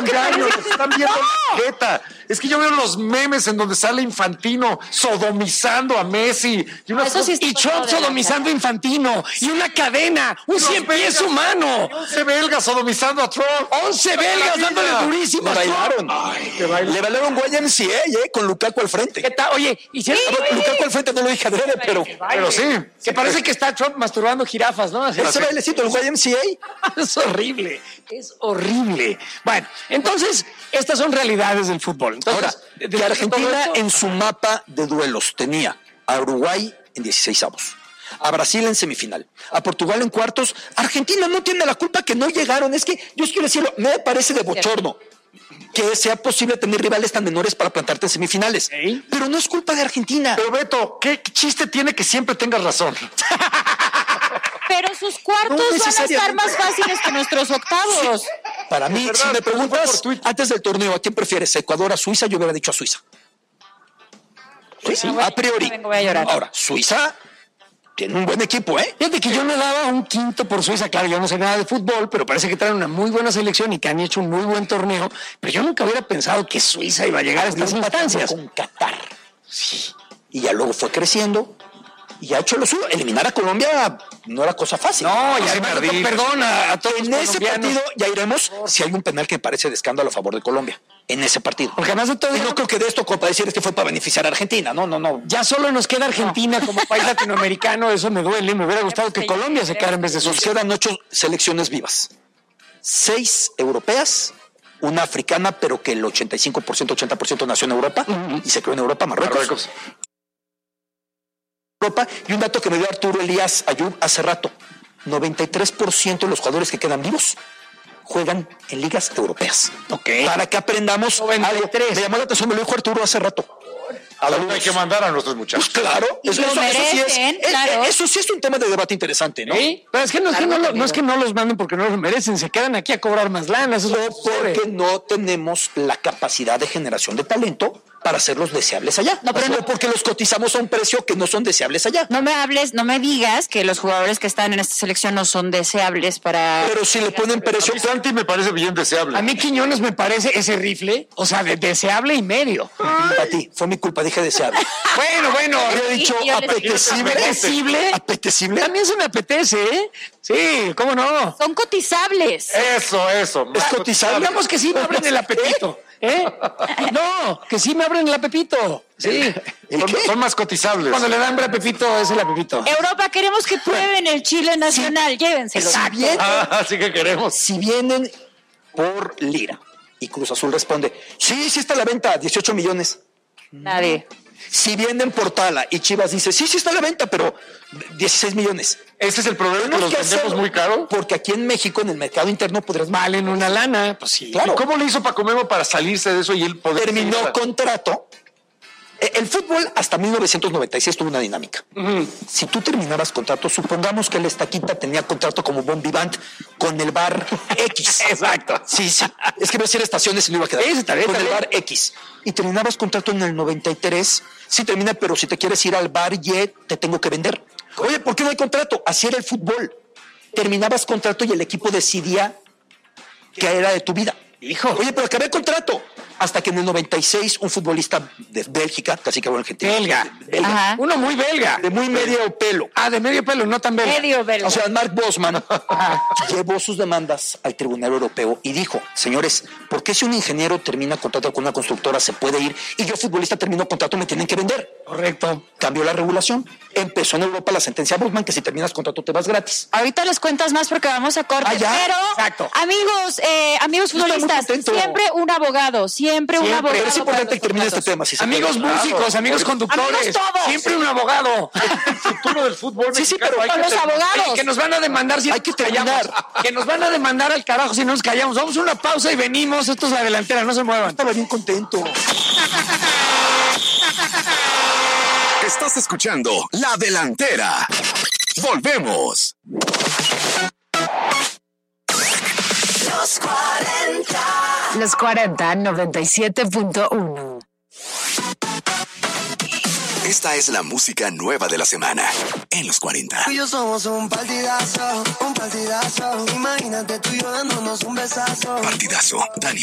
engaño, nos están viendo la jeta. Es que yo veo los memes en donde sale Infantino sodomizando a Messi. Y Trump sodomizando a Infantino. Y una cadena, un 100 pies humano. 11 belgas sodomizando a Trump. 11 belgas dándole durísimo. Le bailaron. Le bailaron YMCA, con Lukaku al frente. ¿Qué tal? Oye, Lukaku al frente no lo dije adrede, pero sí. Que parece que está Trump masturbando jirafas, ¿no? ese bailecito, el YMCA. Es horrible, es horrible. Bueno, entonces, estas son realidades del fútbol. Entonces, Ahora, que Argentina en su mapa de duelos tenía a Uruguay en 16avos, a Brasil en semifinal, a Portugal en cuartos. Argentina no tiene la culpa que no llegaron. Es que, yo quiero decirlo, me parece de bochorno que sea posible tener rivales tan menores para plantarte en semifinales. ¿Sí? Pero no es culpa de Argentina. Pero Beto, ¿qué chiste tiene que siempre tengas razón? Pero sus cuartos van a estar más fáciles que nuestros octavos. Sí. Para mí, si me preguntas antes del torneo, ¿a quién prefieres? ¿Ecuador a Suiza? Yo hubiera dicho a Suiza. Sí, a priori. Voy a llorar. Ahora, Suiza tiene un buen equipo, ¿eh? Fíjate que yo no daba un quinto por Suiza. Claro, yo no sé nada de fútbol, pero parece que traen una muy buena selección y que han hecho un muy buen torneo. Pero yo nunca hubiera pensado que Suiza iba a llegar a estas instancias. Con Qatar. Sí. Y ya luego fue creciendo y ha hecho lo suyo. Eliminar a Colombia no era cosa fácil. No, y además, perdón a todos en los ese colombianos. partido ya iremos si hay un penal que me parece de escándalo a favor de Colombia. En ese partido. Porque además de todo, y no creo que de esto para decir es que fue para beneficiar a Argentina. No. Ya solo nos queda Argentina como país latinoamericano. Eso me duele. Me hubiera gustado que Colombia se quedara en vez de Nos quedan 8 selecciones vivas. 6 europeas, una africana, pero que el 85%, 80% nació en Europa y se creó en Europa, Marruecos. Europa. Y un dato que me dio Arturo Elías Ayub hace rato: 93% de los jugadores que quedan vivos juegan en ligas europeas. Okay. Para que aprendamos. 93. Me llamó la atención, me lo dijo Arturo hace rato. Hay que mandar a nuestros muchachos. Pues claro, Y lo merecen, claro. Eso sí es un tema de debate interesante, ¿no? ¿Sí? Pero es que no es que no los manden porque no los merecen, se quedan aquí a cobrar más lana. Eso es porque no tenemos la capacidad de generación de talento para hacerlos deseables allá. No, pero no porque los cotizamos a un precio que no son deseables allá. No me digas que los jugadores que están en esta selección no son deseables para... Pero si le ponen precio... A mí Santi me parece bien deseable. A mí Quiñones me parece ese rifle, o sea, deseable y medio. A ti, fue mi culpa, dije deseable. Bueno. Había dicho apetecible. Apetecible. También se me apetece, ¿eh? Sí, ¿cómo no? Son cotizables. Eso. Es cotizable. Digamos que sí me abren el apetito. No, que sí me abren el apetito. Sí. Son más cotizables. Cuando le dan hambre a Pepito, es el apetito. Europa, queremos que prueben el chile nacional. Llévenselo. Así que queremos. Si vienen por lira y Cruz Azul responde, sí está a la venta, 18 millones. Nadie. Si vienen por Tala y Chivas dice, sí está a la venta, pero 16 millones. ¿Ese es el problema, que los vendemos muy caro? Porque aquí en México, en el mercado interno, podrías... Valen una lana. Pues sí. Claro. ¿Y cómo le hizo Paco Memo para salirse de eso y él poder... Terminó contrato. El fútbol hasta 1996 tuvo una dinámica. Si tú terminabas contrato, supongamos que el Estaquita tenía contrato como Bon Vivant con el bar X. Exacto. Sí. Es que voy a decir estaciones y no iba a quedar. Con el bar X. Y terminabas contrato en el 93. Sí termina, pero si te quieres ir al bar Y, te tengo que vender. Oye, ¿por qué no hay contrato? Así era el fútbol. Terminabas contrato y el equipo decidía qué era de tu vida. Hijo. Oye, pero acabé el contrato. Hasta que en el 96 un futbolista de Bélgica, casi que bueno, argentino. Belga. Ajá. Uno muy belga. De muy medio pelo. De medio pelo, no tan belga. Medio belga. O sea, Mark Bosman llevó sus demandas al Tribunal Europeo y dijo, señores, ¿por qué si un ingeniero termina contrato con una constructora se puede ir y yo futbolista termino contrato me tienen que vender? Correcto. Cambió la regulación. Empezó en Europa la sentencia Bosman que si terminas contrato te vas gratis. Ahorita les cuentas más porque vamos a corte. ¿Ya? Pero, Exacto. amigos futbolistas, siempre un abogado. Pero es importante que termine este tema. Si amigos músicos, amigos conductores. Amigos todos. Siempre un abogado. El futuro del fútbol Sí, pero con los abogados. Oye, que nos van a demandar si hay que terminar. Que nos van a demandar al carajo si no nos callamos. Vamos a una pausa y venimos. Esto es la delantera, no se muevan. Estaba bien contento. Estás escuchando La Delantera. Volvemos. Los 40 97.1. Esta es la música nueva de la semana en los 40. Tú y yo somos un partidazo, un partidazo. Imagínate tú y yo dándonos un besazo. Partidazo, Dani